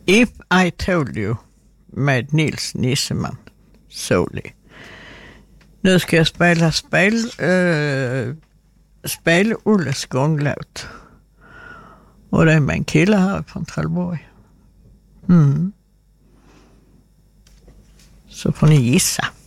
If I Told You med Nils Nisseman Soli. Nu ska jag spela Spel-Olles gånglåt. Och det är med en kille här från Trelleborg. Så får ni gissa.